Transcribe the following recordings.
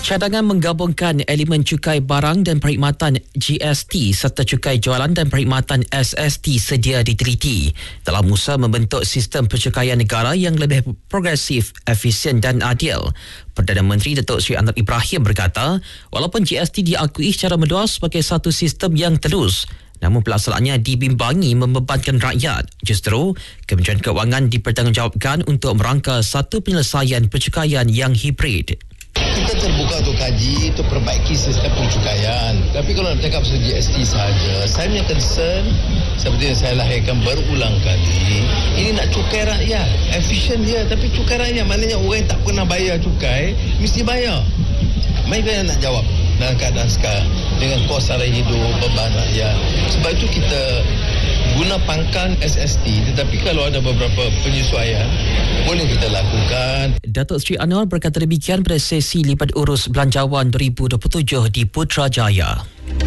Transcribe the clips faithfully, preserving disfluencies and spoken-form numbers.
Cadangan menggabungkan elemen cukai barang dan perkhidmatan G S T serta cukai jualan dan perkhidmatan S S T sedia diteliti dalam usaha membentuk sistem pencukaian negara yang lebih progresif, efisien dan adil. Perdana Menteri Datuk Seri Anwar Ibrahim berkata, walaupun G S T diakui secara meluas sebagai satu sistem yang telus, namun pelaksanaannya dibimbangi membebankan rakyat. Justru, Kementerian Keuangan dipertanggungjawabkan untuk merangka satu penyelesaian pencukaian yang hibrid. Kita terbuka untuk kaji, untuk perbaiki sistem pencukaian. Tapi kalau nak cakap pasal G S T sahaja, saya punya concern, seperti yang saya lahirkan berulang kali, ini nak cukai rakyat. Efisien dia, tapi cukai rakyat maknanya orang yang tak pernah bayar cukai, mesti bayar. Mereka yang nak jawab dalam keadaan sekarang dengan kos sara hidup, beban rakyat. Sebab itu kita guna pangkal S S T, tetapi kalau ada beberapa penyesuaian boleh kita lakukan. Datuk Seri Anwar berkata demikian pada sesi lipat urus Belanjawan dua ribu dua puluh tujuh di Putrajaya.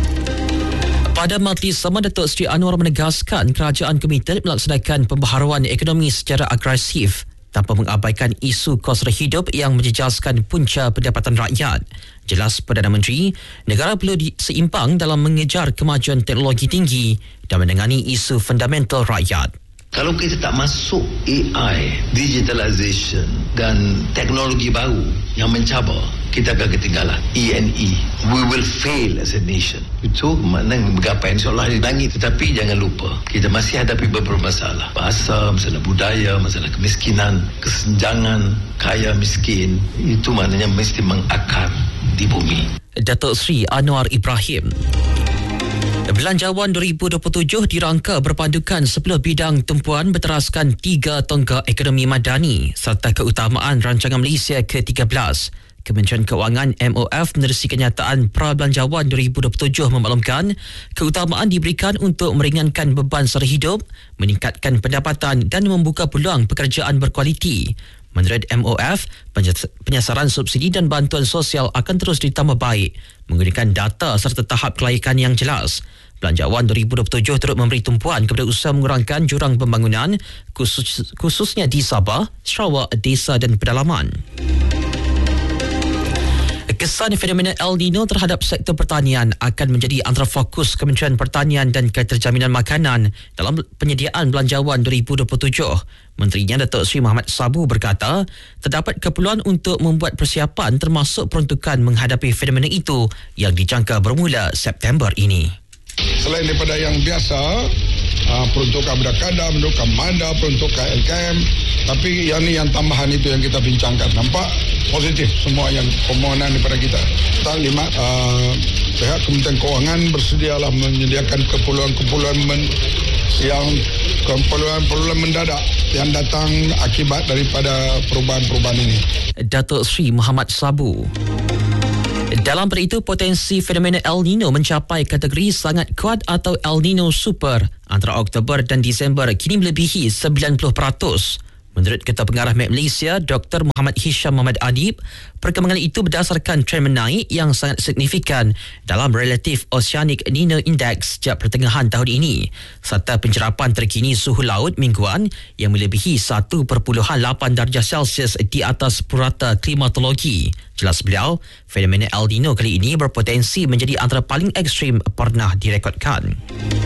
Pada majlis sama, Datuk Seri Anwar menegaskan kerajaan komited melaksanakan pembaharuan ekonomi secara agresif tanpa mengabaikan isu kos hidup yang menjejaskan punca pendapatan rakyat. Jelas Perdana Menteri, negara perlu seimbang dalam mengejar kemajuan teknologi tinggi dan menangani isu fundamental rakyat. Kalau kita tak masuk A I, digitalization dan teknologi baru yang mencabar, kita akan ketinggalan. E and E, we will fail as a nation. Itu maknanya bergapai insyaAllah di langit. Tetapi jangan lupa, kita masih hadapi beberapa masalah. Bahasa, masalah budaya, masalah kemiskinan, kesenjangan, kaya miskin. Itu maknanya mesti mengakar di bumi. Datuk Seri Anwar Ibrahim. Belanjawan dua ribu dua puluh tujuh dirangka berpandukan sepuluh bidang tumpuan berteraskan tiga tonggak ekonomi madani serta keutamaan rancangan Malaysia ke tiga belas. Kementerian Keuangan M O F menerusi kenyataan Prabelanjawan dua ribu dua puluh tujuh memaklumkan keutamaan diberikan untuk meringankan beban sara hidup, meningkatkan pendapatan dan membuka peluang pekerjaan berkualiti. Menurut M O F, penyasaran subsidi dan bantuan sosial akan terus ditambah baik menggunakan data serta tahap kelayakan yang jelas. Belanjawan dua ribu dua puluh tujuh turut memberi tumpuan kepada usaha mengurangkan jurang pembangunan khusus, khususnya di Sabah, Sarawak, Desa dan Pedalaman. Kesan fenomena El Nino terhadap sektor pertanian akan menjadi antara fokus Kementerian Pertanian dan Keterjaminan Makanan dalam penyediaan Belanjawan dua ribu dua puluh tujuh. Menterinya Datuk Seri Muhammad Sabu berkata, terdapat keperluan untuk membuat persiapan termasuk peruntukan menghadapi fenomena itu yang dijangka bermula September ini. Selain daripada yang biasa, uh, peruntukan budak kadar, peruntukan manda, peruntukan L K M, tapi yang ni yang tambahan itu yang kita bincangkan. Nampak positif semua yang permohonan daripada kita. Kita lima, uh, pihak Kementerian Keuangan bersedialah menyediakan keperluan-keperluan men- yang keperluan-keperluan mendadak yang datang akibat daripada perubahan-perubahan ini. Datuk Seri Muhammad Sabu. Dalam pada itu, potensi fenomena El Nino mencapai kategori sangat kuat atau El Nino Super antara Oktober dan Disember kini melebihi sembilan puluh peratus. Menurut Ketua Pengarah Met Malaysia, Doktor Muhammad Hisham Muhammad Adib, perkembangan itu berdasarkan tren menaik yang sangat signifikan dalam relatif Oceanic Nino Index sejak pertengahan tahun ini, serta pencerapan terkini suhu laut mingguan yang melebihi satu perpuluhan lapan darjah Celsius di atas purata klimatologi. Jelas beliau, fenomena El Nino kali ini berpotensi menjadi antara paling ekstrim pernah direkodkan.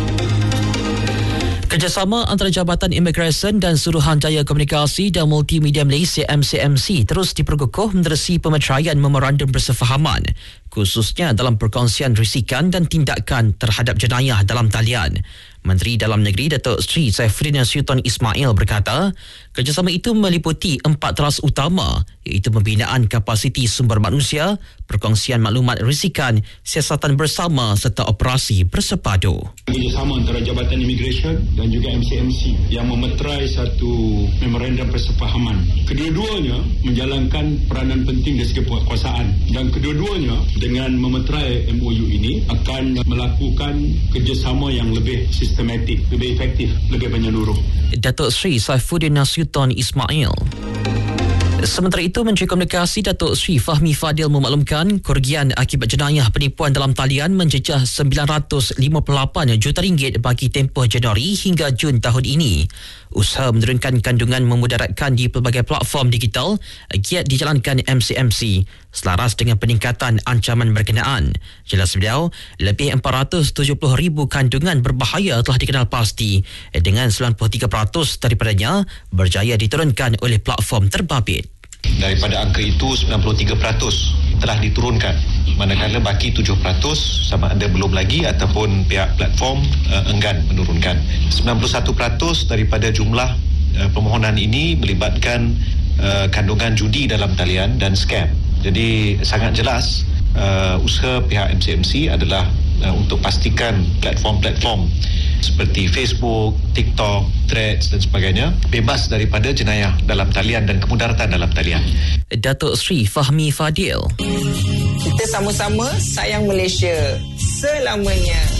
Kerjasama antara Jabatan Imigresen dan Suruhanjaya Komunikasi dan Multimedia Malaysia M C M C terus diperkukuh menerusi pemeteraian memorandum persefahaman, khususnya dalam perkongsian risikan dan tindakan terhadap jenayah dalam talian. Menteri Dalam Negeri Datuk Seri Saifuddin Nasution Ismail berkata, kerjasama itu meliputi empat teras utama iaitu pembinaan kapasiti sumber manusia, perkongsian maklumat risikan, siasatan bersama serta operasi bersepadu. Kerjasama antara Jabatan Imigresen dan juga M C M C yang memeterai satu memorandum persefahaman. Kedua-duanya menjalankan peranan penting dari segi penguasaan dan kedua-duanya dengan memeterai M O U ini akan melakukan kerjasama yang lebih sistematik, lebih efektif, lebih menyeluruh. Datuk Seri Saifuddin Nasution Ismail. Sementara itu, Menteri Komunikasi Datuk Seri Fahmi Fadil memaklumkan kerugian akibat jenayah penipuan dalam talian mencecah sembilan ratus lima puluh lapan juta ringgit bagi tempoh Januari hingga Jun tahun ini. Usaha menurunkan kandungan memudaratkan di pelbagai platform digital giat dijalankan M C M C selaras dengan peningkatan ancaman berkenaan. Jelas beliau, lebih empat ratus tujuh puluh ribu kandungan berbahaya telah dikenal pasti dengan sembilan puluh tiga peratus daripadanya berjaya diturunkan oleh platform terbabit. Daripada angka itu, sembilan puluh tiga peratus telah diturunkan, manakala baki tujuh peratus sama ada belum lagi ataupun pihak platform uh, enggan menurunkan. sembilan puluh satu peratus daripada jumlah uh, permohonan ini melibatkan uh, kandungan judi dalam talian dan scam. Jadi sangat jelas uh, usaha pihak M C M C adalah uh, untuk pastikan platform-platform seperti Facebook, TikTok, Threads dan sebagainya bebas daripada jenayah dalam talian dan kemudaratan dalam talian. Datuk Seri Fahmi Fadil. Kita sama-sama sayang Malaysia selamanya.